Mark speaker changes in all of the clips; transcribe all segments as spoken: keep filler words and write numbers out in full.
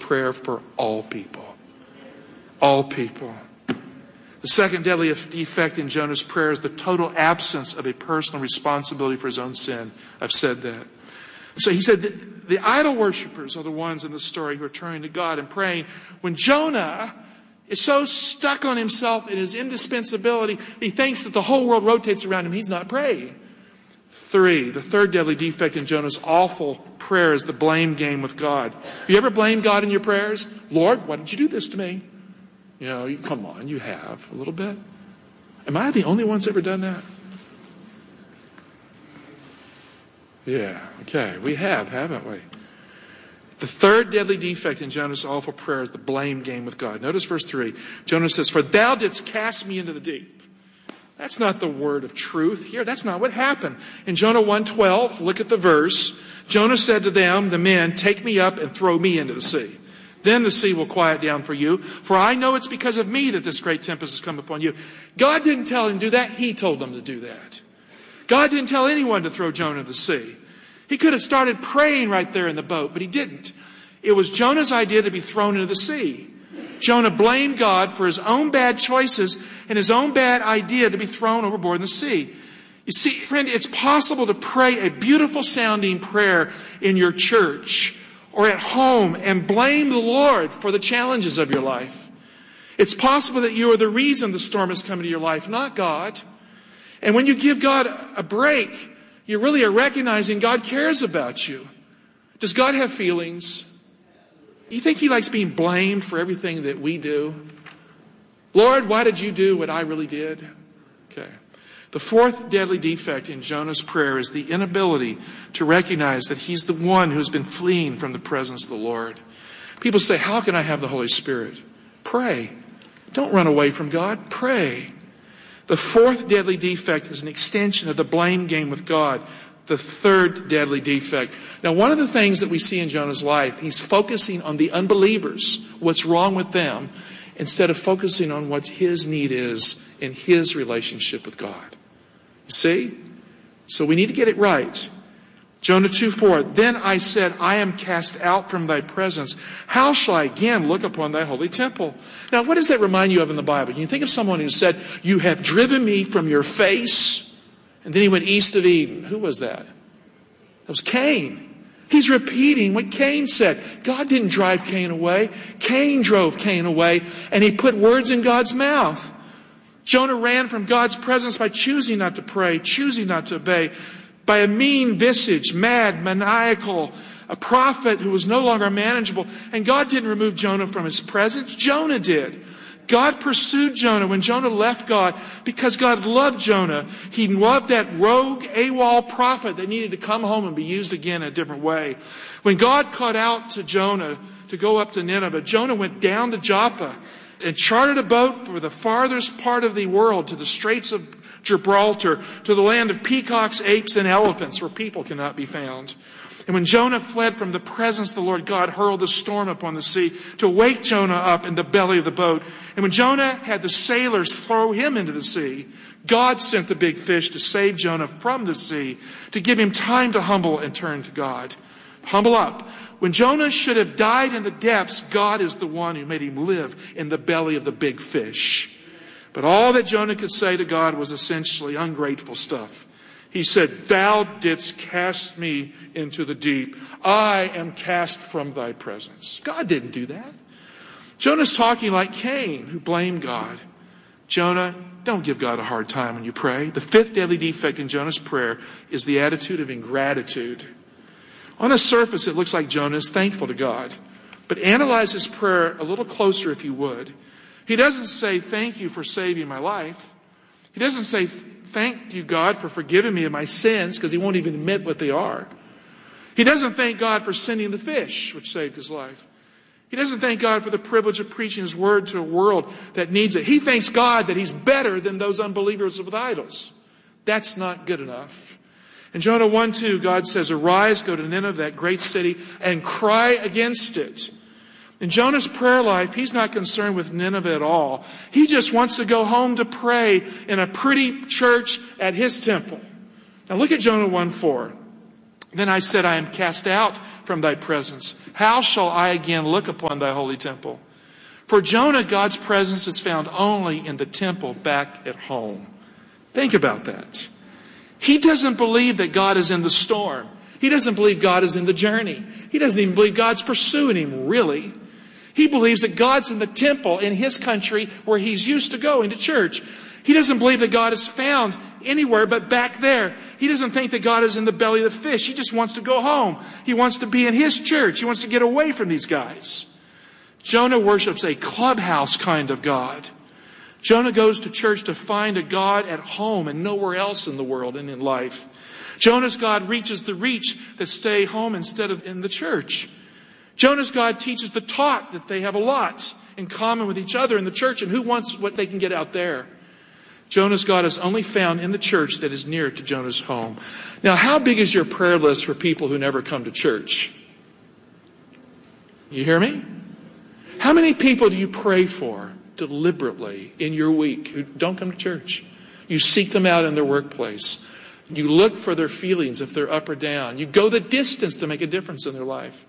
Speaker 1: prayer for all people. All people. The second deadly defect in Jonah's prayer is the total absence of a personal responsibility for his own sin. I've said that. So he said that the idol worshipers are the ones in the story who are turning to God and praying. When Jonah is so stuck on himself and his indispensability, he thinks that the whole world rotates around him. He's not praying. Three, the third deadly defect in Jonah's awful prayer is the blame game with God. You ever blame God in your prayers? Lord, why did you do this to me? You know, you, come on, you have a little bit. Am I the only one that's ever done that? Yeah, okay, we have, haven't we? The third deadly defect in Jonah's awful prayer is the blame game with God. Notice verse three. Jonah says, "For thou didst cast me into the deep." That's not the word of truth here. That's not what happened. In Jonah one twelve, look at the verse. Jonah said to them, the men, "Take me up and throw me into the sea. Then the sea will quiet down for you. For I know it's because of me that this great tempest has come upon you." God didn't tell him to do that. He told them to do that. God didn't tell anyone to throw Jonah into the sea. He could have started praying right there in the boat, but he didn't. It was Jonah's idea to be thrown into the sea. Jonah blamed God for his own bad choices and his own bad idea to be thrown overboard in the sea. You see, friend, it's possible to pray a beautiful sounding prayer in your church or at home and blame the Lord for the challenges of your life. It's possible that you are the reason the storm has come into your life, not God. And when you give God a break, you really are recognizing God cares about you. Does God have feelings? Do you think he likes being blamed for everything that we do? Lord, why did you do what I really did? Okay. The fourth deadly defect in Jonah's prayer is the inability to recognize that he's the one who's been fleeing from the presence of the Lord. People say, how can I have the Holy Spirit? Pray. Don't run away from God. Pray. The fourth deadly defect is an extension of the blame game with God. The third deadly defect. Now, one of the things that we see in Jonah's life, he's focusing on the unbelievers, what's wrong with them, instead of focusing on what his need is in his relationship with God. You see? So we need to get it right. Jonah two four, "Then I said, I am cast out from thy presence. How shall I again look upon thy holy temple?" Now, what does that remind you of in the Bible? Can you think of someone who said, "You have driven me from your face"? And then he went east of Eden. Who was that? That was Cain. He's repeating what Cain said. God didn't drive Cain away. Cain drove Cain away, and he put words in God's mouth. Jonah ran from God's presence by choosing not to pray, choosing not to obey, by a mean visage, mad, maniacal, a prophet who was no longer manageable. And God didn't remove Jonah from his presence. Jonah did. God pursued Jonah when Jonah left God because God loved Jonah. He loved that rogue AWOL prophet that needed to come home and be used again in a different way. When God called out to Jonah to go up to Nineveh, Jonah went down to Joppa and chartered a boat for the farthest part of the world, to the Straits of Gibraltar, to the land of peacocks, apes, and elephants, where people cannot be found. And when Jonah fled from the presence of the Lord, God hurled a storm upon the sea to wake Jonah up in the belly of the boat. And when Jonah had the sailors throw him into the sea, God sent the big fish to save Jonah from the sea, to give him time to humble and turn to God. Humble up. When Jonah should have died in the depths, God is the one who made him live in the belly of the big fish. But all that Jonah could say to God was essentially ungrateful stuff. He said, "Thou didst cast me into the deep. I am cast from thy presence." God didn't do that. Jonah's talking like Cain, who blamed God. Jonah, don't give God a hard time when you pray. The fifth deadly defect in Jonah's prayer is the attitude of ingratitude. On the surface, it looks like Jonah is thankful to God. But analyze his prayer a little closer if you would. He doesn't say, "Thank you for saving my life." He doesn't say, "Thank you, God, for forgiving me of my sins," because he won't even admit what they are. He doesn't thank God for sending the fish, which saved his life. He doesn't thank God for the privilege of preaching his word to a world that needs it. He thanks God that he's better than those unbelievers with idols. That's not good enough. In Jonah one two, God says, "Arise, go to Nineveh, that great city, and cry against it." In Jonah's prayer life, he's not concerned with Nineveh at all. He just wants to go home to pray in a pretty church at his temple. Now look at Jonah one four. Then I said, I am cast out from thy presence. How shall I again look upon thy holy temple? For Jonah, God's presence is found only in the temple back at home. Think about that. He doesn't believe that God is in the storm. He doesn't believe God is in the journey. He doesn't even believe God's pursuing him, really. He believes that God's in the temple in his country where he's used to going to church. He doesn't believe that God is found anywhere but back there. He doesn't think that God is in the belly of the fish. He just wants to go home. He wants to be in his church. He wants to get away from these guys. Jonah worships a clubhouse kind of God. Jonah goes to church to find a God at home and nowhere else in the world and in life. Jonah's God reaches the reach that stay home instead of in the church. Jonah's God teaches the taught that they have a lot in common with each other in the church, and who wants what they can get out there. Jonah's God is only found in the church that is near to Jonah's home. Now, how big is your prayer list for people who never come to church? You hear me? How many people do you pray for deliberately in your week who don't come to church? You seek them out in their workplace. You look for their feelings if they're up or down. You go the distance to make a difference in their life.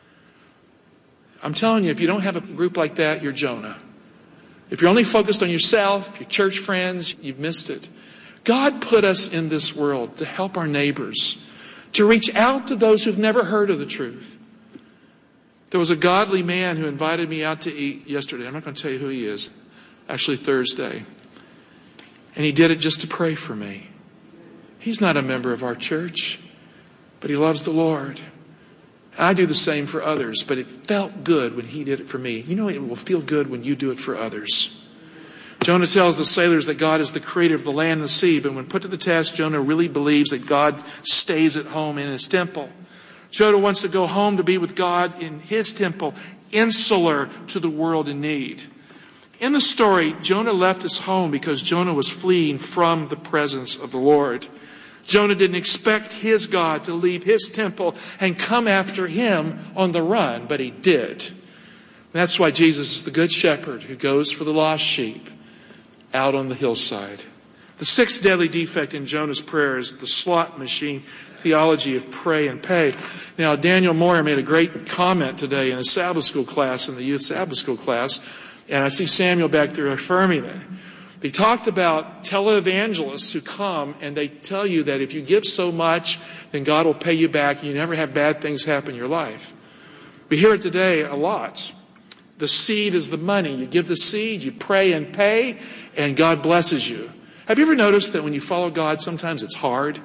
Speaker 1: I'm telling you, if you don't have a group like that, you're Jonah. If you're only focused on yourself, your church friends, you've missed it. God put us in this world to help our neighbors, to reach out to those who've never heard of the truth. There was a godly man who invited me out to eat yesterday. I'm not going to tell you who he is. Actually, Thursday. And he did it just to pray for me. He's not a member of our church, but he loves the Lord. I do the same for others, but it felt good when he did it for me. You know, it will feel good when you do it for others. Jonah tells the sailors that God is the creator of the land and the sea, but when put to the test, Jonah really believes that God stays at home in his temple. Jonah wants to go home to be with God in his temple, insular to the world in need. In the story, Jonah left his home because Jonah was fleeing from the presence of the Lord. Jonah didn't expect his God to leave his temple and come after him on the run, but he did. That's why Jesus is the good shepherd who goes for the lost sheep out on the hillside. The sixth deadly defect in Jonah's prayer is the slot machine theology of pray and pay. Now, Daniel Moyer made a great comment today in a Sabbath school class, in the youth Sabbath school class, and I see Samuel back there affirming it. He talked about televangelists who come and they tell you that if you give so much, then God will pay you back and you never have bad things happen in your life. We hear it today a lot. The seed is the money. You give the seed, you pray and pay, and God blesses you. Have you ever noticed that when you follow God, sometimes it's hard?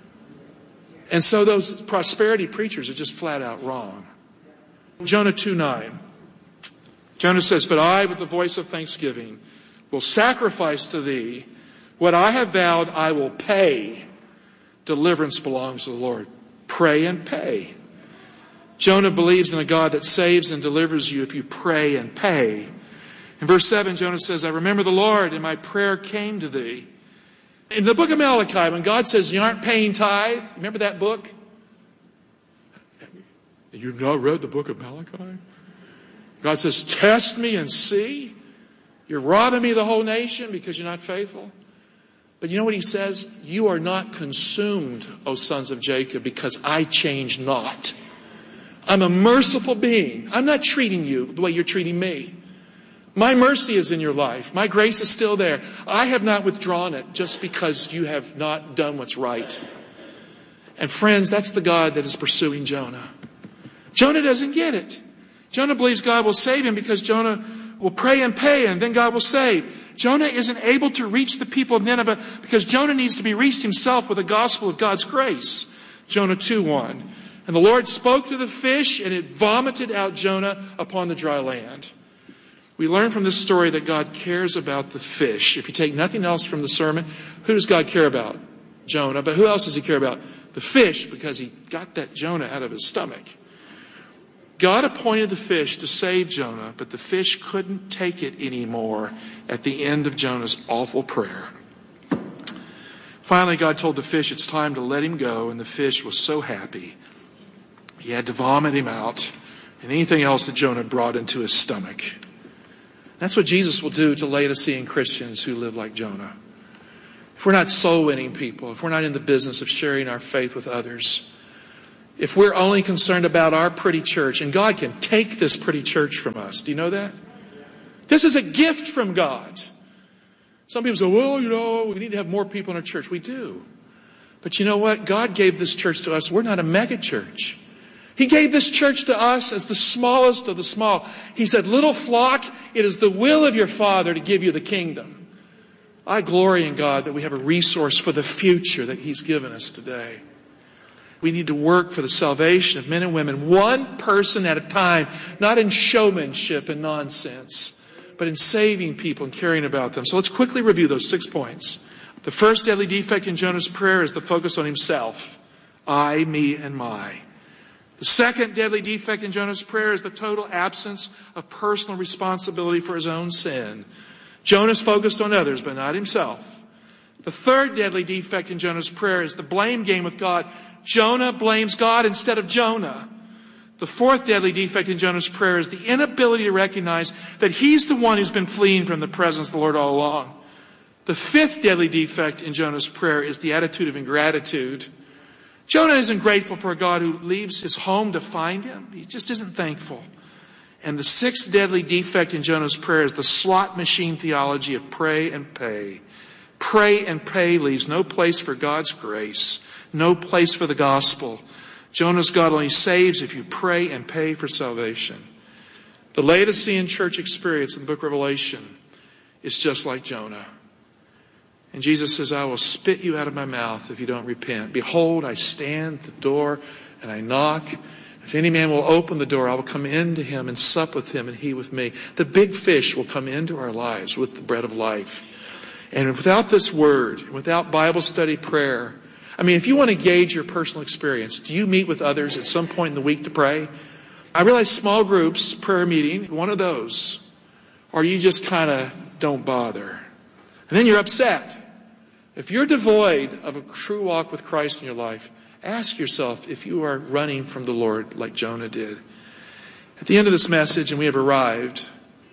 Speaker 1: And so those prosperity preachers are just flat out wrong. Jonah two nine. Jonah says, but I, with the voice of thanksgiving, will sacrifice to thee. What I have vowed, I will pay. Deliverance belongs to the Lord. Pray and pay. Jonah believes in a God that saves and delivers you if you pray and pay. In verse seven, Jonah says, I remember the Lord, and my prayer came to thee. In the book of Malachi, when God says you aren't paying tithe, remember that book? You've not read the book of Malachi? God says, test me and see. You're robbing me the whole nation because you're not faithful. But you know what he says? You are not consumed, O sons of Jacob, because I change not. I'm a merciful being. I'm not treating you the way you're treating me. My mercy is in your life. My grace is still there. I have not withdrawn it just because you have not done what's right. And friends, that's the God that is pursuing Jonah. Jonah doesn't get it. Jonah believes God will save him because Jonah will pray and pay and then God will save. Jonah isn't able to reach the people of Nineveh because Jonah needs to be reached himself with the gospel of God's grace. Jonah two one. And the Lord spoke to the fish and it vomited out Jonah upon the dry land. We learn from this story that God cares about the fish. If you take nothing else from the sermon, who does God care about? Jonah. But who else does he care about? The fish, because he got that Jonah out of his stomach. God appointed the fish to save Jonah, but the fish couldn't take it anymore at the end of Jonah's awful prayer. Finally, God told the fish it's time to let him go, and the fish was so happy. He had to vomit him out and anything else that Jonah brought into his stomach. That's what Jesus will do to Laodicean Christians who live like Jonah. If we're not soul winning people, if we're not in the business of sharing our faith with others, if we're only concerned about our pretty church, and God can take this pretty church from us. Do you know that? This is a gift from God. Some people say, well, you know, we need to have more people in our church. We do. But you know what? God gave this church to us. We're not a mega church. He gave this church to us as the smallest of the small. He said, little flock, it is the will of your Father to give you the kingdom. I glory in God that we have a resource for the future that He's given us today. We need to work for the salvation of men and women, one person at a time, not in showmanship and nonsense, but in saving people and caring about them. So let's quickly review those six points. The first deadly defect in Jonah's prayer is the focus on himself. I, me, and my. The second deadly defect in Jonah's prayer is the total absence of personal responsibility for his own sin. Jonah's focused on others, but not himself. The third deadly defect in Jonah's prayer is the blame game with God. Jonah blames God instead of Jonah. The fourth deadly defect in Jonah's prayer is the inability to recognize that he's the one who's been fleeing from the presence of the Lord all along. The fifth deadly defect in Jonah's prayer is the attitude of ingratitude. Jonah isn't grateful for a God who leaves his home to find him. He just isn't thankful. And the sixth deadly defect in Jonah's prayer is the slot machine theology of pray and pay. Pray and pay leaves no place for God's grace, no place for the gospel. Jonah's God only saves if you pray and pay for salvation. The Laodicean church experience in the book of Revelation is just like Jonah. And Jesus says, I will spit you out of my mouth if you don't repent. Behold, I stand at the door and I knock. If any man will open the door, I will come into him and sup with him and he with me. The big fish will come into our lives with the bread of life. And without this word, without Bible study, prayer, I mean, if you want to gauge your personal experience, do you meet with others at some point in the week to pray? I realize small groups, prayer meeting, one of those. Or you just kind of don't bother. And then you're upset. If you're devoid of a true walk with Christ in your life, ask yourself if you are running from the Lord like Jonah did. At the end of this message, and we have arrived,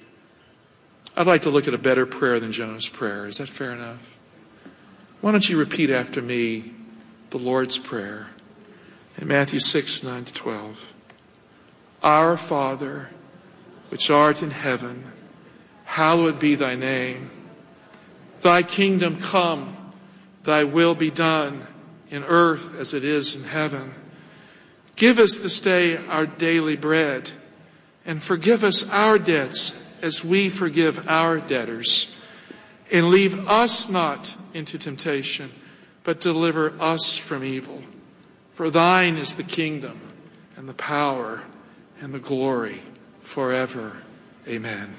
Speaker 1: I'd like to look at a better prayer than Jonah's prayer. Is that fair enough? Why don't you repeat after me the Lord's Prayer in Matthew six, nine to twelve. Our Father, which art in heaven, hallowed be thy name. Thy kingdom come. Thy will be done in earth as it is in heaven. Give us this day our daily bread, and forgive us our debts as we forgive our debtors. And leave us not into temptation, but deliver us from evil. For thine is the kingdom, and the power, and the glory forever. Amen.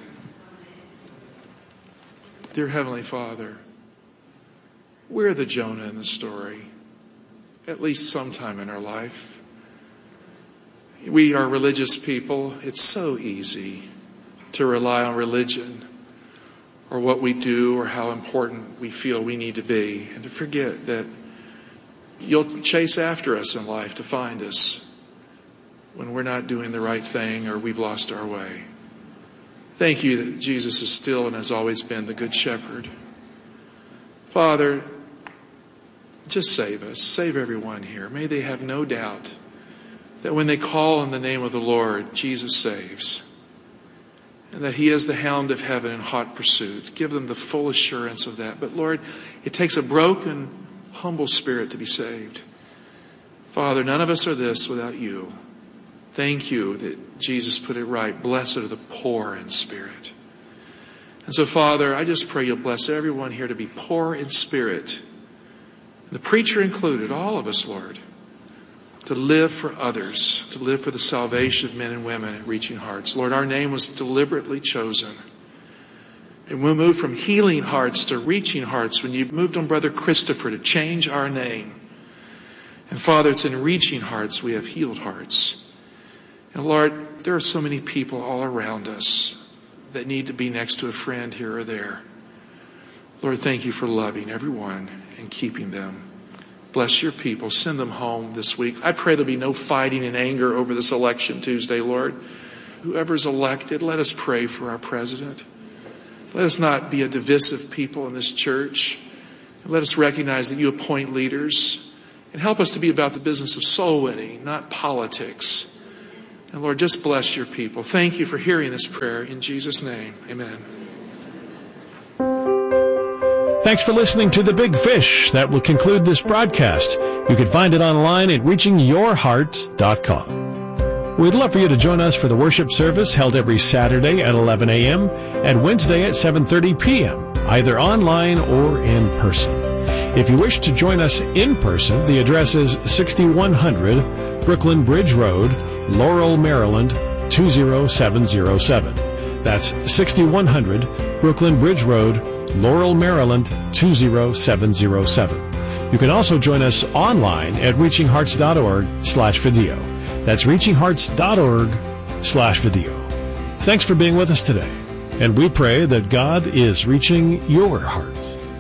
Speaker 1: Dear Heavenly Father, we're the Jonah in the story, at least sometime in our life. We are religious people. It's so easy to rely on religion or what we do or how important we feel we need to be, and to forget that you'll chase after us in life to find us when we're not doing the right thing or we've lost our way. Thank you that Jesus is still and has always been the Good Shepherd. Father, just save us. Save everyone here. May they have no doubt that when they call on the name of the Lord, Jesus saves. And that He is the hound of heaven in hot pursuit. Give them the full assurance of that. But Lord, it takes a broken, humble spirit to be saved. Father, none of us are this without you. Thank you that Jesus put it right. Blessed are the poor in spirit. And so, Father, I just pray you'll bless everyone here to be poor in spirit. The preacher included, all of us, Lord, to live for others, to live for the salvation of men and women at Reaching Hearts. Lord, our name was deliberately chosen. And we moved from Healing Hearts to Reaching Hearts when you moved on Brother Christopher to change our name. And Father, it's in Reaching Hearts we have healed hearts. And Lord, there are so many people all around us that need to be next to a friend here or there. Lord, thank you for loving everyone and keeping them. Bless your people. Send them home this week. I pray there'll be no fighting and anger over this election Tuesday, Lord. Whoever's elected, let us pray for our president. Let us not be a divisive people in this church. Let us recognize that you appoint leaders And help us to be about the business of soul winning, not politics. And Lord, just bless your people. Thank you for hearing this prayer. In Jesus' name, amen.
Speaker 2: Thanks for listening to The Big Fish. That will conclude this broadcast. You can find it online at reaching your heart dot com. We'd love for you to join us for the worship service held every Saturday at eleven a.m. and Wednesday at seven thirty p.m., either online or in person. If you wish to join us in person, the address is sixty-one hundred Brooklyn Bridge Road, Laurel, Maryland, two zero seven zero seven. That's sixty-one hundred Brooklyn Bridge Road, Laurel, Maryland, two zero seven zero seven. You can also join us online at reaching hearts dot org slash video. That's reaching hearts dot org slash video. Thanks for being with us today, and we pray that God is reaching your heart.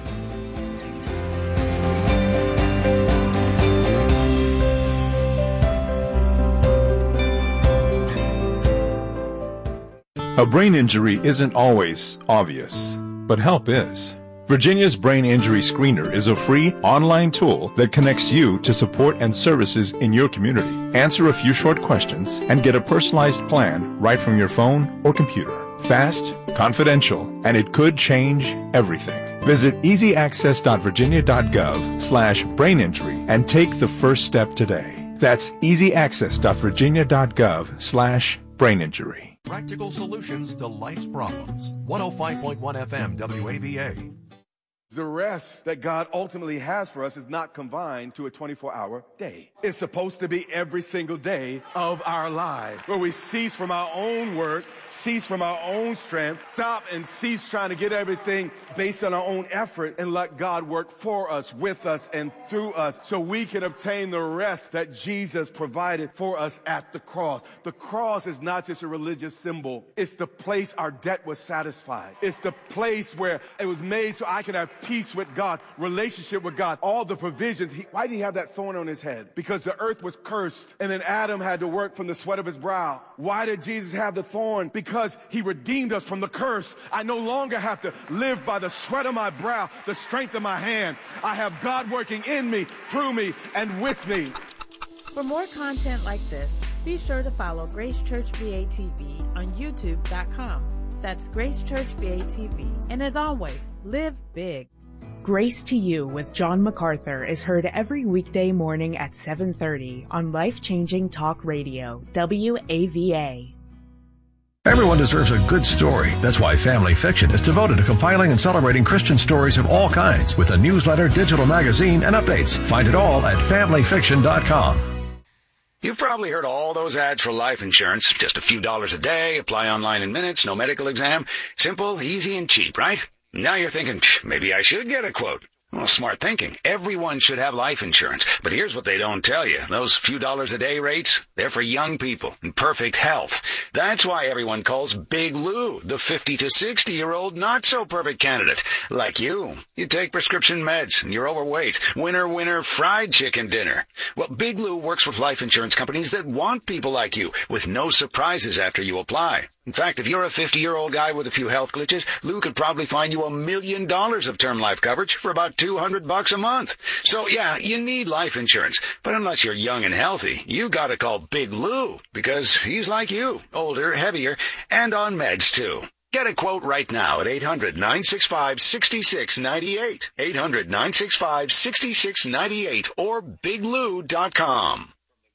Speaker 3: A brain injury isn't always obvious, but help is. Virginia's Brain Injury Screener is a free online tool that connects you to support and services in your community. Answer a few short questions and get a personalized plan right from your phone or computer. Fast, confidential, and it could change everything. Visit easy access dot virginia dot gov slash brain injury and take the first step today. That's easy access dot virginia dot gov slash brain injury.
Speaker 4: Practical solutions to life's problems. one oh five point one F M W A V A.
Speaker 5: The rest that God ultimately has for us is not confined to a twenty-four hour day. It's supposed to be every single day of our lives, where we cease from our own work, cease from our own strength, stop and cease trying to get everything based on our own effort, and let God work for us, with us, and through us, so we can obtain the rest that Jesus provided for us at the cross. The cross is not just a religious symbol. It's the place our debt was satisfied. It's the place where it was made so I could have peace with God, relationship with God, all the provisions. He, why did he have that thorn on his head? Because the earth was cursed, and then Adam had to work from the sweat of his brow. Why did Jesus have the thorn? Because he redeemed us from the curse. I no longer have to live by the sweat of my brow, the strength of my hand. I have God working in me, through me, and with me.
Speaker 6: For more content like this, be sure to follow Grace Church V A T V on YouTube dot com. That's Grace Church V A T V. And as always, live big.
Speaker 7: Grace to You with John MacArthur is heard every weekday morning at seven thirty on Life-Changing Talk Radio, W A V A.
Speaker 8: Everyone deserves a good story. That's why Family Fiction is devoted to compiling and celebrating Christian stories of all kinds with a newsletter, digital magazine, and updates. Find it all at family fiction dot com.
Speaker 9: You've probably heard all those ads for life insurance. Just a few dollars a day, apply online in minutes, no medical exam. Simple, easy, and cheap, right? Now you're thinking, maybe I should get a quote. Well, smart thinking. Everyone should have life insurance. But here's what they don't tell you. Those few dollars a day rates, they're for young people in perfect health. That's why everyone calls Big Lou the fifty to sixty-year-old not-so-perfect candidate. Like you. You take prescription meds, and you're overweight. Winner, winner, fried chicken dinner. Well, Big Lou works with life insurance companies that want people like you, with no surprises after you apply. In fact, if you're a fifty-year-old guy with a few health glitches, Lou could probably find you a million dollars of term life coverage for about two hundred bucks a month. So yeah, you need life insurance. But unless you're young and healthy, you gotta call Big Lou, because he's like you, older, heavier, and on meds too. Get a quote right now at eight hundred, nine six five, six six nine eight, eight hundred, nine six five, six six nine eight, or big lou dot com.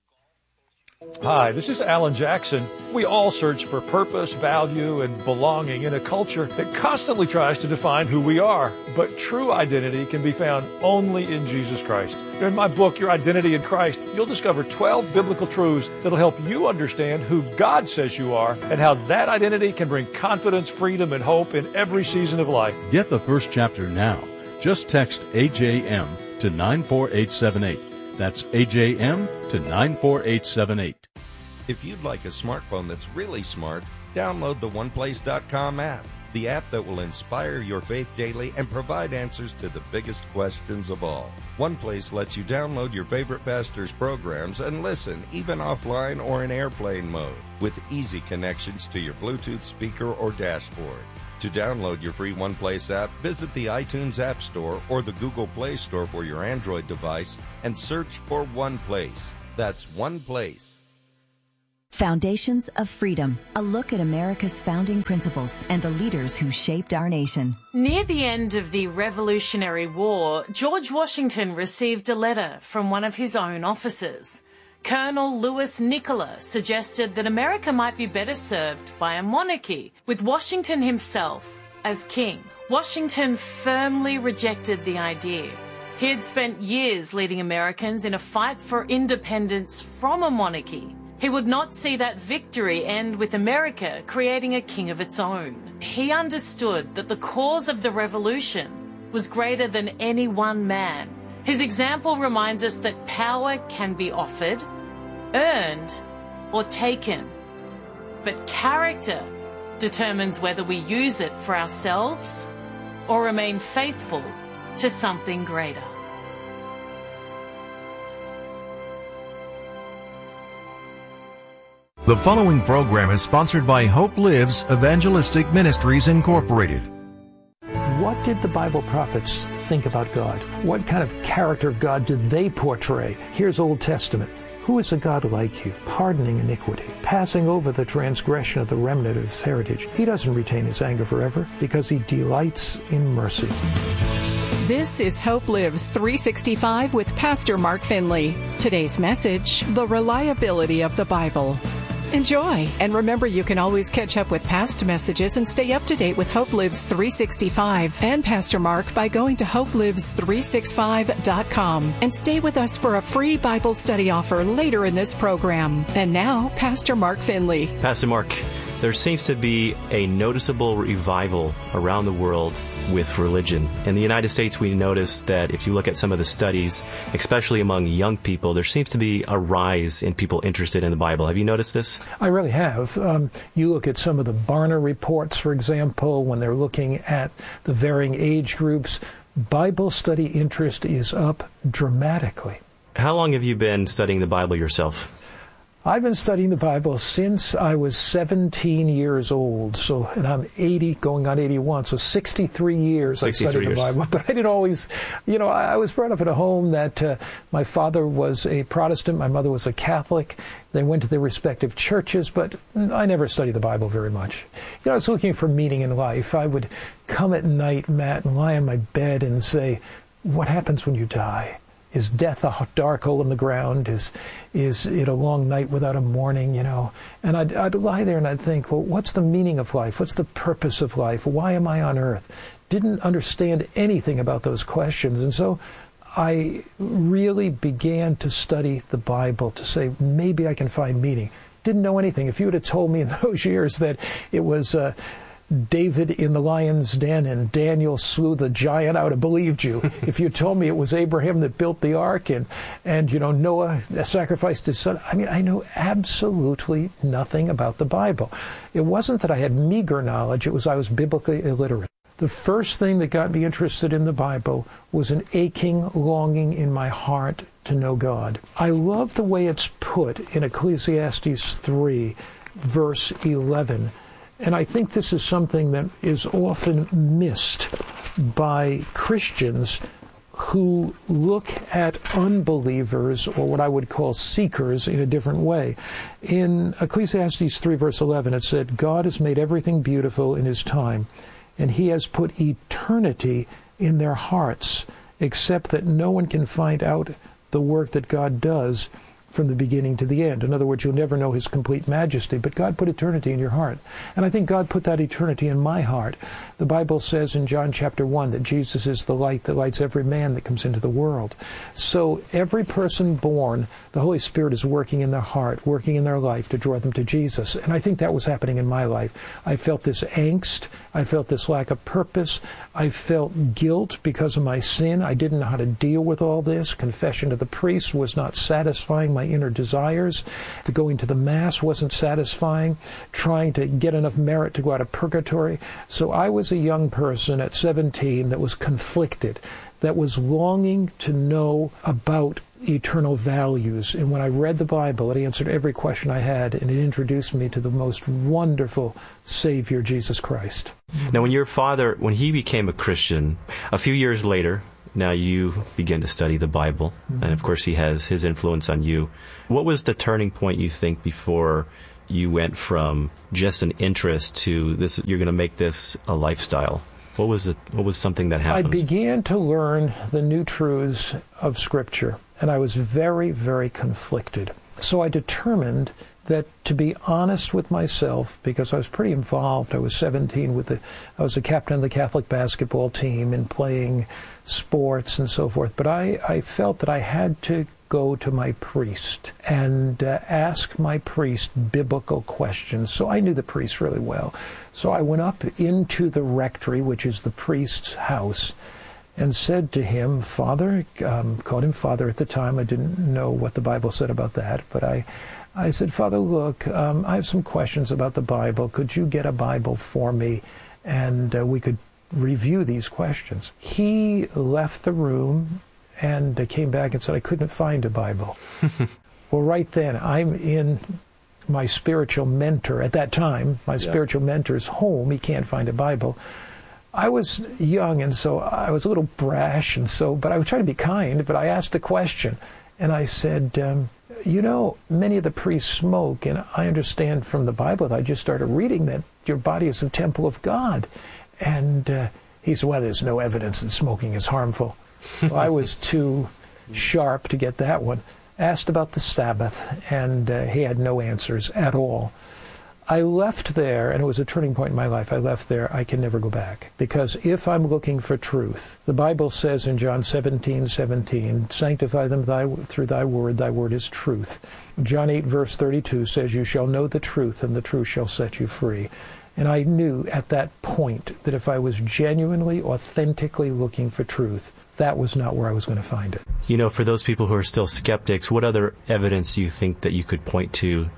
Speaker 10: Hi, this is Alan Jackson. We all search for purpose, value, and belonging in a culture that constantly tries to define who we are. But true identity can be found only in Jesus Christ. In my book, Your Identity in Christ, you'll discover twelve biblical truths that'll help you understand who God says you are and how that identity can bring confidence, freedom, and hope in every season of life.
Speaker 11: Get the first chapter now. Just text A J M to nine four eight seven eight. That's A J M to nine four eight seven eight.
Speaker 12: If you'd like a smartphone that's really smart, download the one place dot com app, the app that will inspire your faith daily and provide answers to the biggest questions of all. OnePlace lets you download your favorite pastor's programs and listen, even offline or in airplane mode, with easy connections to your Bluetooth speaker or dashboard. To download your free OnePlace app, visit the iTunes App Store or the Google Play Store for your Android device and search for OnePlace. That's OnePlace.
Speaker 13: Foundations of Freedom, a look at America's founding principles and the leaders who shaped our nation.
Speaker 6: Near the end of the Revolutionary War, George Washington received a letter from one of his own officers. Colonel Louis Nicola suggested that America might be better served by a monarchy, with Washington himself as king. Washington firmly rejected the idea. He had spent years leading Americans in a fight for independence from a monarchy. He would not see that victory end with America creating a king of its own. He understood that the cause of the revolution was greater than any one man. His example reminds us that power can be offered, earned, or taken. But character determines whether we use it for ourselves or remain faithful to something greater.
Speaker 4: The following program is sponsored by Hope Lives Evangelistic Ministries, Incorporated.
Speaker 10: What did the Bible prophets think about God? What kind of character of God did they portray? Here's Old Testament. Who is a God like you, pardoning iniquity, passing over the transgression of the remnant of his heritage? He doesn't retain his anger forever because he delights in mercy.
Speaker 14: This is Hope Lives three sixty-five with Pastor Mark Finley. Today's message, the reliability of the Bible. Enjoy, and remember you can always catch up with past messages and stay up to date with Hope Lives three sixty-five and Pastor Mark by going to hope lives three sixty-five dot com and stay with us for a free Bible study offer later in this program. And now, Pastor Mark Finley.
Speaker 15: Pastor Mark, there seems to be a noticeable revival around the world with religion. In the United States, we notice that if you look at some of the studies, especially among young people, there seems to be a rise in people interested in the Bible. Have you noticed this?
Speaker 10: I really have. Um, you look at some of the Barna reports, for example, when they're looking at the varying age groups, Bible study interest is up dramatically.
Speaker 15: How long have you been studying the Bible yourself?
Speaker 10: I've been studying the Bible since I was seventeen years old, so and I'm eighty, going on eighty-one, so sixty-three years I studied the Bible. But I didn't always, you know, I was brought up in a home that uh, my father was a Protestant, my mother was a Catholic. They went to their respective churches, but I never studied the Bible very much. You know, I was looking for meaning in life. I would come at night, Matt, and lie on my bed and say, what happens when you die? Is death a dark hole in the ground? Is is it a long night without a morning, you know? And I'd, I'd lie there and I'd think, well, what's the meaning of life? What's the purpose of life? Why am I on earth? Didn't understand anything about those questions. And so I really began to study the Bible to say, maybe I can find meaning. Didn't know anything. If you would have told me in those years that it was Uh, David in the lion's den and Daniel slew the giant, I would have believed you. If you told me it was Abraham that built the ark and, and you know, Noah sacrificed his son, I mean, I know absolutely nothing about the Bible. It wasn't that I had meager knowledge, it was I was biblically illiterate. The first thing that got me interested in the Bible was an aching longing in my heart to know God. I love the way it's put in Ecclesiastes three, verse eleven. And I think this is something that is often missed by Christians who look at unbelievers, or what I would call seekers, in a different way. In Ecclesiastes three, verse eleven, it said, God has made everything beautiful in his time, and he has put eternity in their hearts, except that no one can find out the work that God does from the beginning to the end. In other words, you'll never know his complete majesty, but God put eternity in your heart. And I think God put that eternity in my heart. The Bible says in John chapter one that Jesus is the light that lights every man that comes into the world. So every person born, the Holy Spirit is working in their heart, working in their life to draw them to Jesus. And I think that was happening in my life. I felt this angst. I felt this lack of purpose. I felt guilt because of my sin. I didn't know how to deal with all this. Confession to the priest was not satisfying my inner desires. The going to the Mass wasn't satisfying. Trying to get enough merit to go out of purgatory. So I was a young person at seventeen that was conflicted, that was longing to know about
Speaker 16: eternal values. And when I read the Bible, it answered every question I had, and it introduced me to the most wonderful Savior, Jesus Christ.
Speaker 15: Now, when your father, when he became a Christian, a few years later, now you begin to study the Bible, mm-hmm. and of course he has his influence on you. What was the turning point, you think, before you went from just an interest to this, you're going to make this a lifestyle? What was it? What was something that happened?
Speaker 16: I began to learn the new truths of Scripture, and I was very, very conflicted. So I determined that to be honest with myself, because I was pretty involved. I was seventeen with the, I was a captain of the Catholic basketball team and playing sports and so forth. But I, I felt that I had to go to my priest and uh, ask my priest biblical questions. So I knew the priest really well. So I went up into the rectory, which is the priest's house, and said to him, Father, um, called him Father at the time. I didn't know what the Bible said about that, but I, I said, Father, look, um, I have some questions about the Bible. Could you get a Bible for me, and uh, we could review these questions? He left the room and uh, came back and said, I couldn't find a Bible. Well, right then, I'm in my spiritual mentor, at that time, my yeah. spiritual mentor's home. He can't find a Bible. I was young, and so I was a little brash, and so, but I was trying to be kind, but I asked a question, and I said, um, you know, many of the priests smoke, and I understand from the Bible that I just started reading that your body is the temple of God. And uh, he said, well, there's no evidence that smoking is harmful. Well, I was too sharp to get that one. Asked about the Sabbath, and uh, he had no answers at all. I left there, and it was a turning point in my life. I left there. I can never go back. Because if I'm looking for truth, the Bible says in John seventeen seventeen, sanctify them thy, through thy word. Thy word is truth. John eight, verse thirty-two says, you shall know the truth, and the truth shall set you free. And I knew at that point that if I was genuinely, authentically looking for truth, that was not where I was going to find it.
Speaker 15: You know, for those people who are still skeptics, what other evidence do you think that you could point to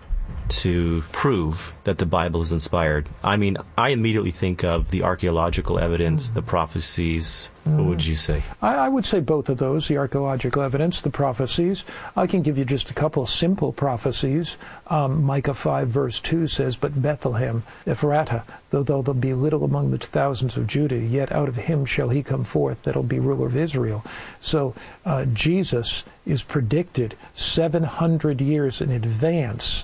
Speaker 15: to prove that the Bible is inspired? I mean, I immediately think of the archaeological evidence, mm. the prophecies. Mm. What would you say?
Speaker 16: I, I would say both of those, the archaeological evidence, the prophecies. I can give you just a couple of simple prophecies. Um, Micah five, verse two says, but Bethlehem, Ephratah, though, though there be little among the thousands of Judah, yet out of him shall he come forth that'll be ruler of Israel. So uh, Jesus is predicted seven hundred years in advance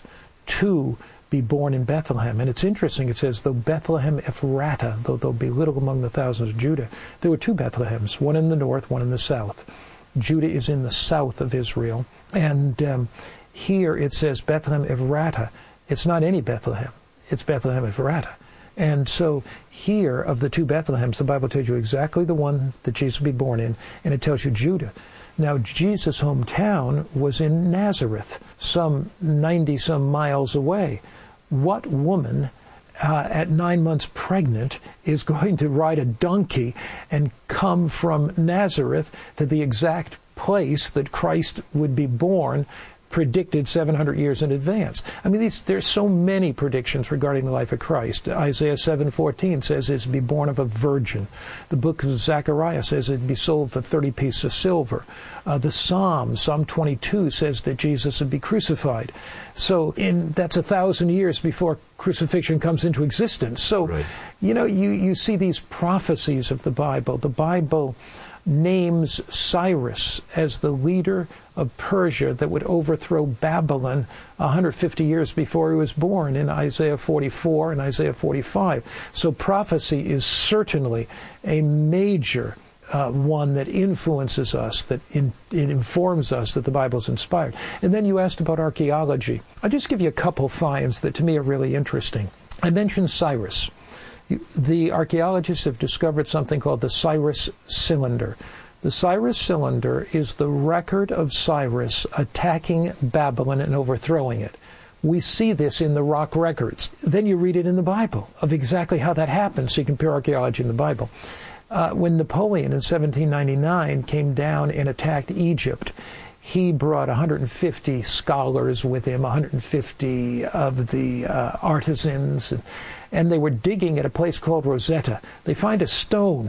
Speaker 16: to be born in Bethlehem. And it's interesting, it says, though Bethlehem Ephratah, though there'll be little among the thousands of Judah, there were two Bethlehems, one in the north, one in the south. Judah is in the south of Israel. And um, here it says Bethlehem Ephratah. It's not any Bethlehem. It's Bethlehem Ephratah. And so here, of the two Bethlehems, the Bible tells you exactly the one that Jesus will be born in, and it tells you Judah. Now, Jesus' hometown was in Nazareth, some ninety-some miles away. What woman uh, at nine months pregnant is going to ride a donkey and come from Nazareth to the exact place that Christ would be born, predicted seven hundred years in advance? I mean, these, there's so many predictions regarding the life of Christ. Isaiah seven fourteen says it's to be born of a virgin. The book of Zechariah says it'd be sold for thirty pieces of silver. Uh, the Psalm, Psalm twenty-two, says that Jesus would be crucified. So in, that's a thousand years before crucifixion comes into existence. So, right. you know, you, you see these prophecies of the Bible. The Bible names Cyrus as the leader of Persia that would overthrow Babylon one hundred fifty years before he was born in Isaiah forty-four and Isaiah forty-five. So prophecy is certainly a major uh, one that influences us, that in, it informs us that the Bible is inspired. And then you asked about archaeology. I'll just give you a couple finds that to me are really interesting. I mentioned Cyrus. The archaeologists have discovered something called the Cyrus Cylinder. The Cyrus Cylinder is the record of Cyrus attacking Babylon and overthrowing it. We see this in the rock records. Then you read it in the Bible of exactly how that happened, so you compare archaeology and the Bible. Uh, when Napoleon in seventeen ninety-nine came down and attacked Egypt, he brought one hundred fifty scholars with him, one hundred fifty of the uh, artisans, and, and they were digging at a place called Rosetta. They find a stone,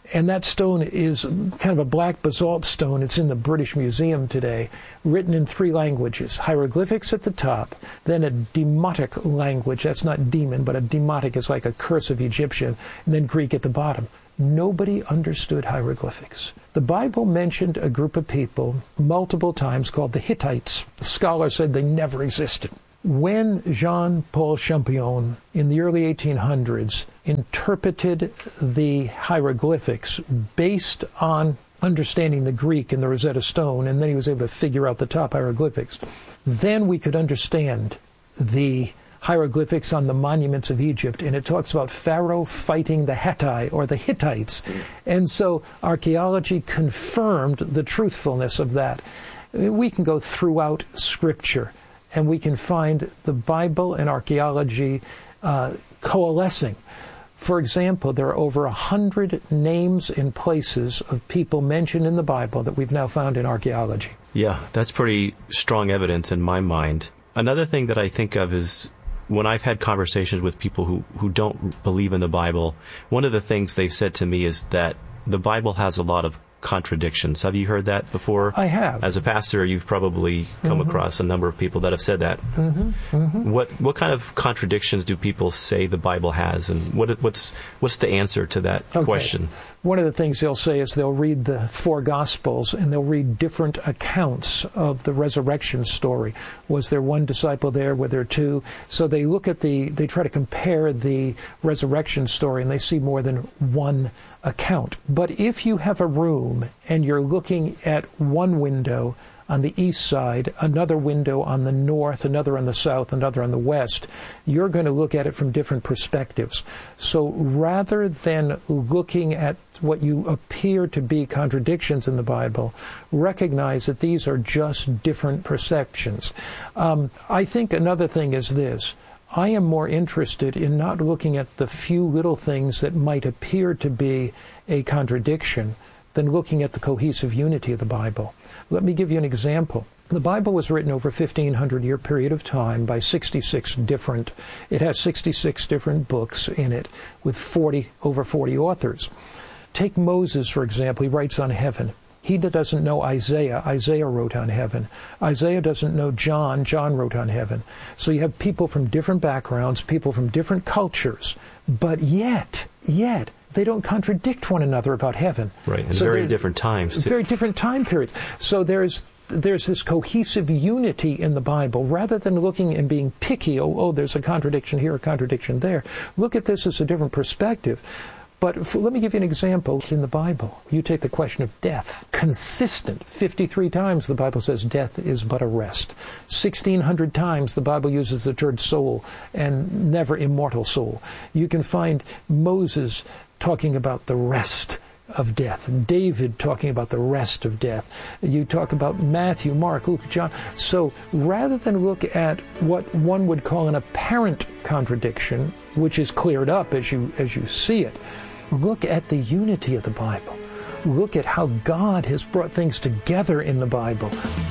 Speaker 16: And that stone is kind of a black basalt stone. It's in the British Museum today, written in three languages. Hieroglyphics at the top, then a demotic language. That's not demon, but a demotic is like a curse of Egyptian, and then Greek at the bottom. Nobody understood hieroglyphics. The Bible mentioned a group of people multiple times called the Hittites. The scholars said they never existed. When Jean-Paul Champollion in the early eighteen hundreds interpreted the hieroglyphics based on understanding the Greek in the Rosetta Stone, and then he was able to figure out the top hieroglyphics, then we could understand the hieroglyphics on the monuments of Egypt, and it talks about Pharaoh fighting the Hatti or the Hittites. And so archaeology confirmed the truthfulness of that. We can go throughout Scripture, and we can find the Bible and archaeology uh, coalescing. For example, there are over a hundred names and places of people mentioned in the Bible that we've now found in archaeology.
Speaker 15: Yeah, that's pretty strong evidence in my mind. Another thing that I think of is when I've had conversations with people who, who don't believe in the Bible, one of the things they've said to me is that the Bible has a lot of contradictions. Have you heard that before?
Speaker 16: I have.
Speaker 15: As a pastor, you've probably come mm-hmm. across a number of people that have said that.
Speaker 16: Mm-hmm. Mm-hmm.
Speaker 15: What what kind of contradictions do people say the Bible has, and what what's what's the answer to that
Speaker 16: okay.
Speaker 15: question?
Speaker 16: One of the things they'll say is they'll read the four Gospels and they'll read different accounts of the resurrection story. Was there one disciple there? Were there two? So they look at the, they try to compare the resurrection story, and they see more than one account. But if you have a room and you're looking at one window on the east side, another window on the north, another on the south, another on the west, you're going to look at it from different perspectives. So rather than looking at what you appear to be contradictions in the Bible, recognize that these are just different perceptions. Um, I think another thing is this. I am more interested in not looking at the few little things that might appear to be a contradiction than looking at the cohesive unity of the Bible. Let me give you an example. The Bible was written over a fifteen hundred year period of time by sixty-six different, it has sixty-six different books in it with forty, over forty authors. Take Moses, for example. He writes on heaven. He doesn't know Isaiah. Isaiah wrote on heaven. Isaiah doesn't know John. John wrote on heaven. So you have people from different backgrounds, people from different cultures, but yet, yet, they don't contradict one another about heaven.
Speaker 15: Right, and
Speaker 16: so
Speaker 15: very different times, too.
Speaker 16: Very different time periods. So there's there's this cohesive unity in the Bible. Rather than looking and being picky, oh, oh, there's a contradiction here, a contradiction there, look at this as a different perspective. But for, let me give you an example in the Bible. You take the question of death. Consistent. fifty-three times the Bible says death is but a rest. sixteen hundred times the Bible uses the word soul and never immortal soul. You can find Moses talking about the rest of death. David talking about the rest of death. You talk about Matthew, Mark, Luke, John. So rather than look at what one would call an apparent contradiction, which is cleared up as you as you see it, look at the unity of the Bible. Look at how God has brought things together in the Bible.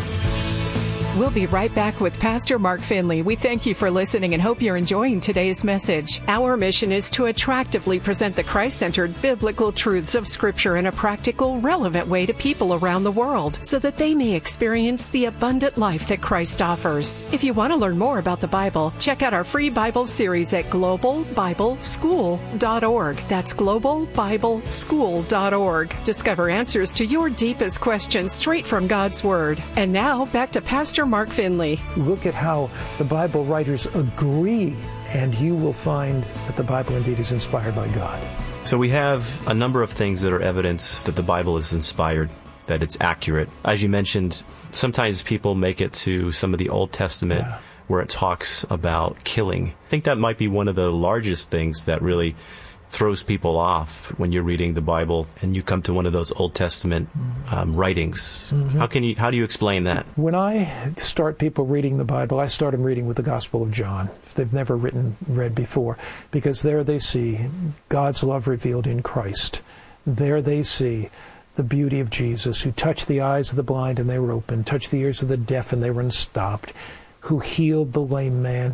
Speaker 14: We'll be right back with Pastor Mark Finley. We thank you for listening and hope you're enjoying today's message. Our mission is to attractively present the Christ-centered biblical truths of Scripture in a practical, relevant way to people around the world so that they may experience the abundant life that Christ offers. If you want to learn more about the Bible, check out our free Bible series at global bible school dot org. That's global bible school dot org. Discover answers to your deepest questions straight from God's Word. And now, back to Pastor Mark Finley.
Speaker 16: Look at how the Bible writers agree, and you will find that the Bible indeed is inspired by God.
Speaker 15: So we have a number of things that are evidence that the Bible is inspired, that it's accurate. As you mentioned, sometimes people make it to some of the Old Testament yeah. where it talks about killing. I think that might be one of the largest things that really throws people off when you're reading the Bible and you come to one of those Old Testament um, writings. Mm-hmm. How can you? How do you explain that?
Speaker 16: When I start people reading the Bible, I start them reading with the Gospel of John, if they've never written read before, because there they see God's love revealed in Christ. There they see the beauty of Jesus, who touched the eyes of the blind and they were opened, touched the ears of the deaf and they were unstopped, who healed the lame man,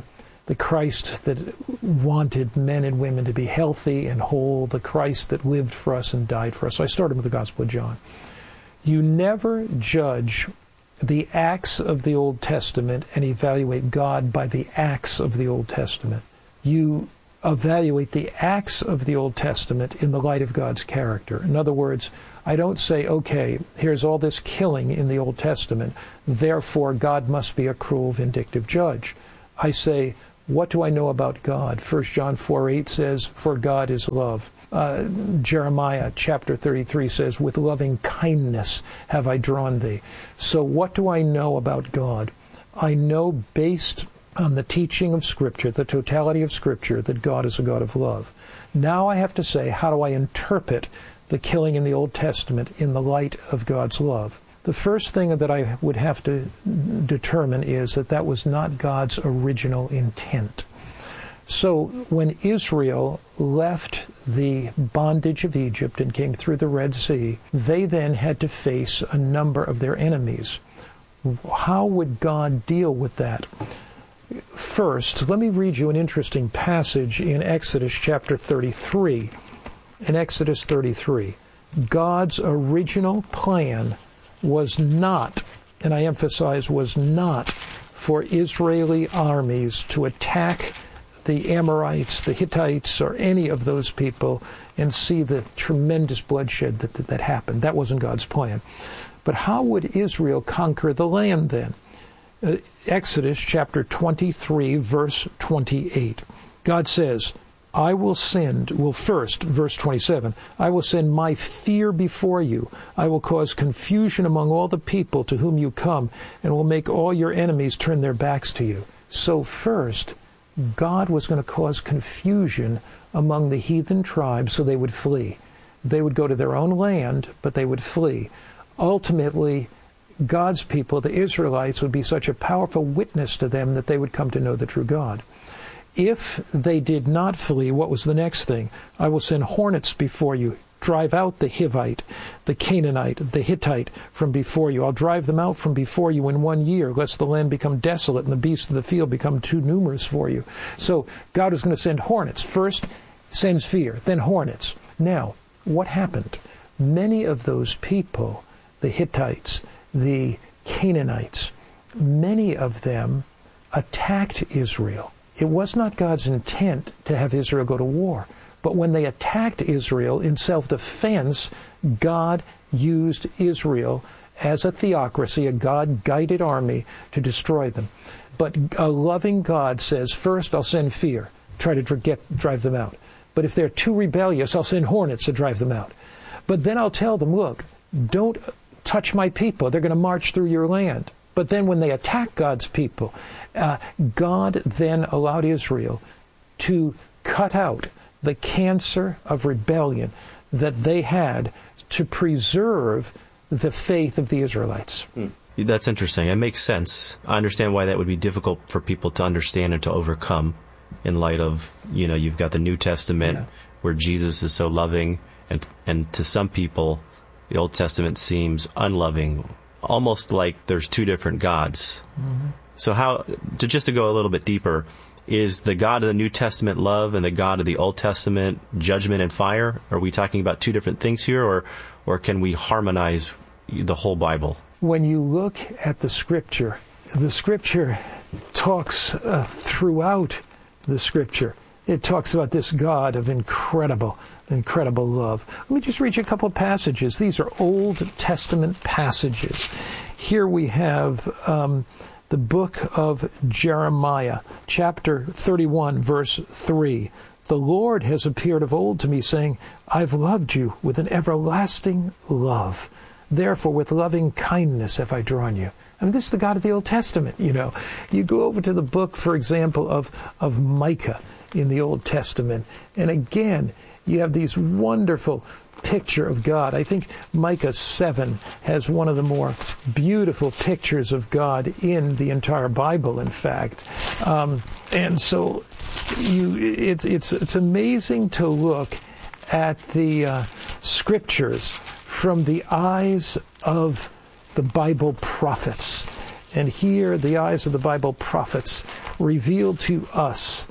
Speaker 16: the Christ that wanted men and women to be healthy and whole, the Christ that lived for us and died for us. So I started with the Gospel of John. You never judge the acts of the Old Testament and evaluate God by the acts of the Old Testament. You evaluate the acts of the Old Testament in the light of God's character. In other words, I don't say, okay, here's all this killing in the Old Testament, therefore God must be a cruel, vindictive judge. I say, what do I know about God? First John four eight says, for God is love. Uh, Jeremiah chapter thirty-three says, with loving kindness have I drawn thee. So what do I know about God? I know based on the teaching of Scripture, the totality of Scripture, that God is a God of love. Now I have to say, how do I interpret the killing in the Old Testament in the light of God's love? The first thing that I would have to determine is that that was not God's original intent. So when Israel left the bondage of Egypt and came through the Red Sea, they then had to face a number of their enemies. How would God deal with that? First, let me read you an interesting passage in Exodus chapter thirty-three. In Exodus thirty-three, God's original plan was not, and I emphasize was not, for Israeli armies to attack the Amorites, the Hittites, or any of those people and see the tremendous bloodshed that, that, that happened. That wasn't God's plan. But how would Israel conquer the land then? Uh, Exodus chapter twenty-three, verse twenty-eight. God says, I will send, well first, verse twenty-seven, I will send my fear before you. I will cause confusion among all the people to whom you come, and will make all your enemies turn their backs to you. So first, God was going to cause confusion among the heathen tribes so they would flee. They would go to their own land, but they would flee. Ultimately, God's people, the Israelites, would be such a powerful witness to them that they would come to know the true God. If they did not flee, what was the next thing? I will send hornets before you. Drive out the Hivite, the Canaanite, the Hittite from before you. I'll drive them out from before you in one year, lest the land become desolate and the beasts of the field become too numerous for you. So God is going to send hornets. First, sends fear, then hornets. Now, what happened? Many of those people, the Hittites, the Canaanites, many of them attacked Israel. It was not God's intent to have Israel go to war. But when they attacked Israel in self-defense, God used Israel as a theocracy, a God-guided army, to destroy them. But a loving God says, first I'll send fear, try to get, drive them out. But if they're too rebellious, I'll send hornets to drive them out. But then I'll tell them, look, don't touch my people. They're going to march through your land. But then when they attack God's people, uh, God then allowed Israel to cut out the cancer of rebellion that they had to preserve the faith of the Israelites.
Speaker 15: Hmm. That's interesting. It makes sense. I understand why that would be difficult for people to understand and to overcome in light of, you know, you've got the New Testament yeah. where Jesus is so loving, and and to some people, the Old Testament seems unloving, almost like there's two different gods. Mm-hmm. So how, to just to go a little bit deeper, is the God of the New Testament love and the God of the Old Testament judgment and fire? Are we talking about two different things here, or or can we harmonize the whole Bible?
Speaker 16: When you look at the Scripture, the Scripture talks uh, throughout the Scripture. It talks about this God of incredible, incredible love. Let me just read you a couple of passages. These are Old Testament passages. Here we have um, the book of Jeremiah, chapter thirty-one, verse three. The Lord has appeared of old to me, saying, I've loved you with an everlasting love. Therefore, with loving kindness have I drawn you. I mean, this is the God of the Old Testament, you know. You go over to the book, for example, of, of Micah in the Old Testament, and again, you have these wonderful picture of God. I think Micah seven has one of the more beautiful pictures of God in the entire Bible, in fact. Um, and so you, it's, it's, it's amazing to look at the uh, Scriptures from the eyes of the Bible prophets. And here, the eyes of the Bible prophets reveal to us.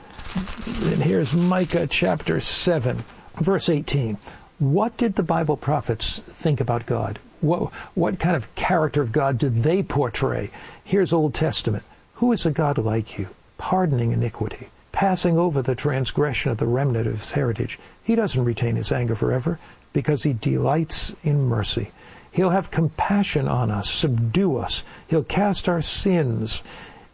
Speaker 16: And here's Micah chapter seven, verse eighteen. What did the Bible prophets think about God? What, what kind of character of God did they portray? Here's Old Testament. Who is a God like you, pardoning iniquity, passing over the transgression of the remnant of his heritage? He doesn't retain his anger forever, because he delights in mercy. He'll have compassion on us, subdue us. He'll cast our sins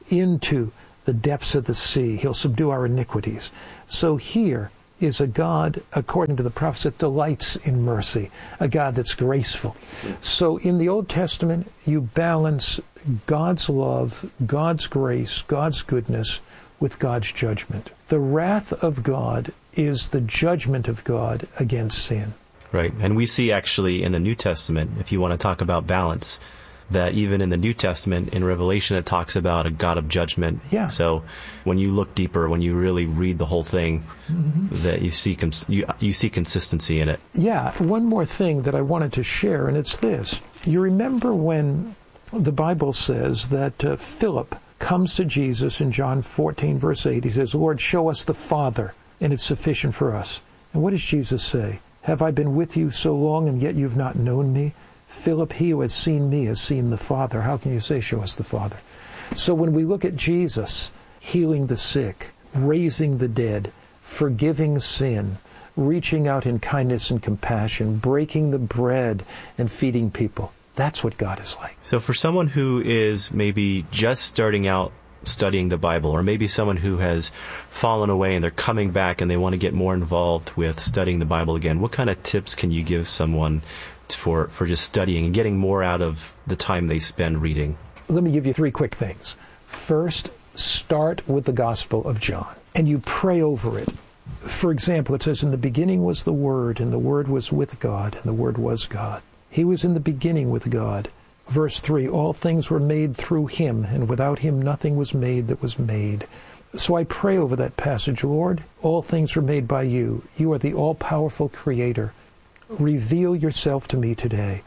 Speaker 16: into the depths of the sea. He'll subdue our iniquities. So here is a God, according to the prophets, that delights in mercy, a God that's graceful. So in the Old Testament, you balance God's love, God's grace, God's goodness with God's judgment. The wrath of God is the judgment of God against sin.
Speaker 15: Right. And we see actually in the New Testament, if you want to talk about balance, that even in the New Testament, in Revelation, it talks about a God of judgment.
Speaker 16: Yeah.
Speaker 15: So when you look deeper, when you really read the whole thing, mm-hmm. that you see cons- you, you see consistency in it.
Speaker 16: Yeah. One more thing that I wanted to share, and it's this. You remember when the Bible says that uh, Philip comes to Jesus in John fourteen, verse eight. He says, Lord, show us the Father, and it's sufficient for us. And what does Jesus say? Have I been with you so long, and yet you've not known me? Philip, he who has seen me has seen the Father. How can you say, show us the Father? So when we look at Jesus healing the sick, raising the dead, forgiving sin, reaching out in kindness and compassion, breaking the bread and feeding people, that's what God is like.
Speaker 15: So for someone who is maybe just starting out studying the Bible, or maybe someone who has fallen away and they're coming back and they want to get more involved with studying the Bible again, what kind of tips can you give someone for, for just studying and getting more out of the time they spend reading?
Speaker 16: Let me give you three quick things. First, start with the Gospel of John, and you pray over it. For example, it says, in the beginning was the Word, and the Word was with God, and the Word was God. He was in the beginning with God. Verse three, all things were made through him, and without him nothing was made that was made. So I pray over that passage, Lord, all things were made by you. You are the all-powerful Creator. Reveal yourself to me today.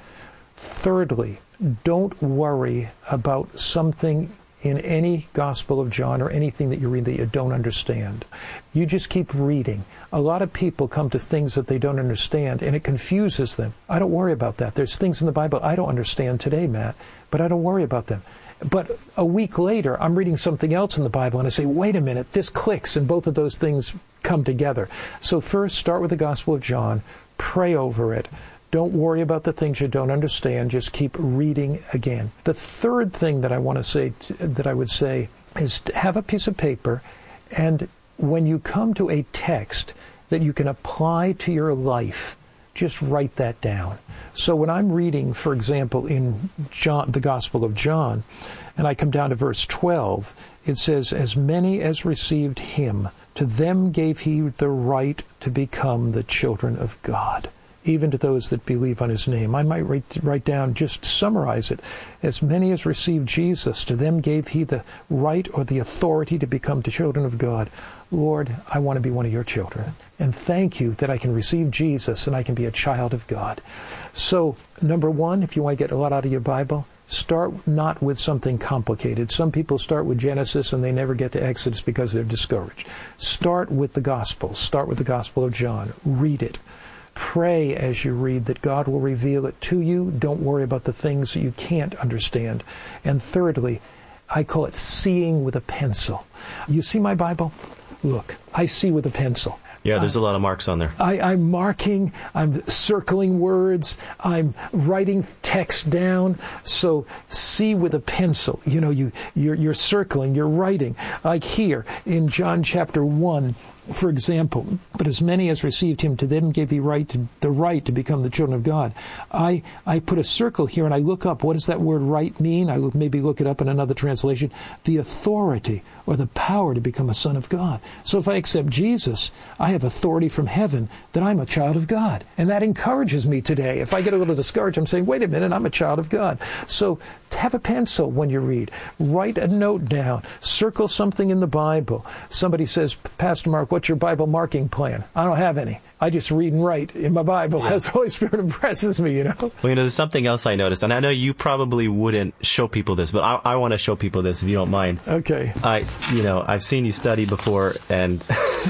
Speaker 16: Thirdly, don't worry about something in any Gospel of John or anything that you read that you don't understand. You just keep reading. A lot of people come to things that they don't understand, and it confuses them. I don't worry about that. There's things in the Bible I don't understand today, Matt, but I don't worry about them. But a week later, I'm reading something else in the Bible, and I say, wait a minute, this clicks, and both of those things come together. So first, start with the Gospel of John. Pray over it. Don't worry about the things you don't understand. Just keep reading again. The third thing that I want to say, that I would say, is to have a piece of paper, and when you come to a text that you can apply to your life, just write that down. So when I'm reading, for example, in John, the Gospel of John, and I come down to verse twelve, it says, as many as received him, to them gave he the right to become the children of God, even to those that believe on his name. I might write, write down, just summarize it. As many as received Jesus, to them gave he the right or the authority to become the children of God. Lord, I want to be one of your children. And thank you that I can receive Jesus and I can be a child of God. So, number one, if you want to get a lot out of your Bible, start not with something complicated. Some people start with Genesis and they never get to Exodus because they're discouraged. Start with the Gospels. Start with the Gospel of John. Read it. Pray as you read that God will reveal it to you. Don't worry about the things that you can't understand. And thirdly, I call it seeing with a pencil. You see my Bible? Look, I see with a pencil.
Speaker 15: Yeah, there's a lot of marks on there.
Speaker 16: I, I'm marking, I'm circling words, I'm writing text down. So see with a pencil. You know, you, you're, you're circling, you're writing. Like here in John chapter one, for example, but as many as received him, to them gave he right to, the right to become the children of God. I, I put a circle here and I look up, what does that word right mean? I look, maybe look it up in another translation. The authority or the power to become a son of God. So if I accept Jesus, I have authority from heaven that I'm a child of God. And that encourages me today. If I get a little discouraged, I'm saying, wait a minute, I'm a child of God. So have a pencil when you read. Write a note down. Circle something in the Bible. Somebody says, Pastor Mark, what what's your Bible marking plan? I don't have any. I just read and write in my Bible as the Holy Spirit impresses me, you know?
Speaker 15: Well, you know, there's something else I noticed, and I know you probably wouldn't show people this, but I, I want to show people this if you don't mind.
Speaker 16: Okay.
Speaker 15: I, you know, I've seen you study before, and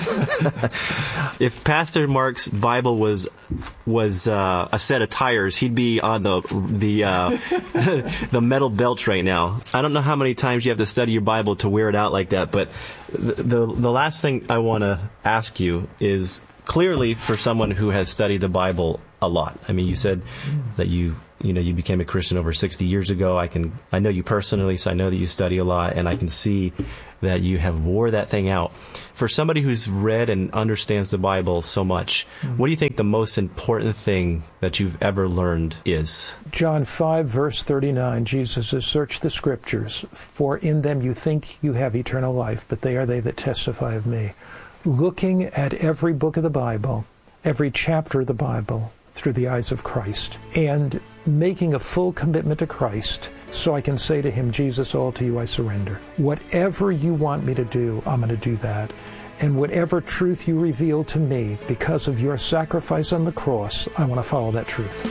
Speaker 15: if Pastor Mark's Bible was was uh, a set of tires, he'd be on the the uh, the metal belts right now. I don't know how many times you have to study your Bible to wear it out like that, but the the, the last thing I want to ask you is, clearly, for someone who has studied the Bible a lot. I mean, you said that you, you know, you became a Christian over sixty years ago. I can, I know you personally, so I know that you study a lot, and I can see that you have wore that thing out. For somebody who's read and understands the Bible so much, what do you think the most important thing that you've ever learned is?
Speaker 16: John five, verse thirty-nine, Jesus says, "Search the Scriptures, for in them you think you have eternal life, but they are they that testify of me." Looking at every book of the Bible, every chapter of the Bible, through the eyes of Christ, and making a full commitment to Christ, so I can say to him, "Jesus, all to you I surrender. Whatever you want me to do, I'm going to do that. And whatever truth you reveal to me because of your sacrifice on the cross, I want to follow that truth."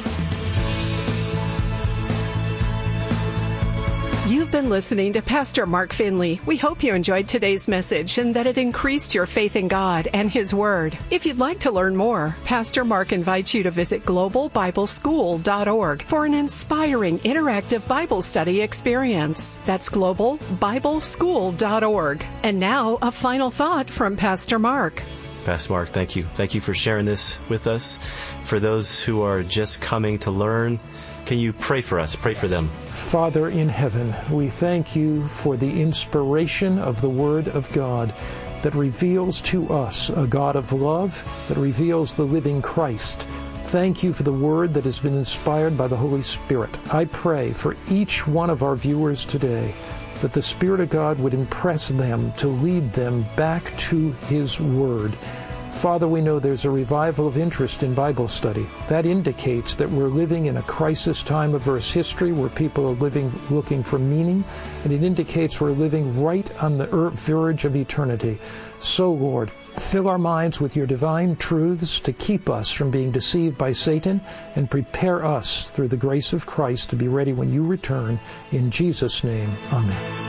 Speaker 14: You've been listening to Pastor Mark Finley. We hope you enjoyed today's message and that it increased your faith in God and His Word. If you'd like to learn more, Pastor Mark invites you to visit global bible school dot org for an inspiring interactive Bible study experience. That's global bible school dot org. And now, a final thought from Pastor Mark.
Speaker 15: Pastor Mark, thank you. Thank you for sharing this with us. For those who are just coming to learn, can you pray for us? Pray for them.
Speaker 16: Father in heaven, we thank you for the inspiration of the Word of God that reveals to us a God of love, that reveals the living Christ. Thank you for the Word that has been inspired by the Holy Spirit. I pray for each one of our viewers today that the Spirit of God would impress them to lead them back to His Word. Father, we know there's a revival of interest in Bible study. That indicates that we're living in a crisis time of Earth's history where people are living, looking for meaning, and it indicates we're living right on the verge of eternity. So, Lord, fill our minds with your divine truths to keep us from being deceived by Satan and prepare us through the grace of Christ to be ready when you return. In Jesus' name, amen.